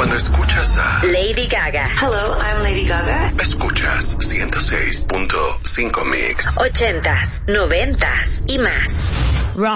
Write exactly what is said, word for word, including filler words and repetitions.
Cuando escuchas a Lady Gaga. Hello, I'm Lady Gaga. Escuchas ciento seis punto cinco Mix. Ochentas, noventas y más.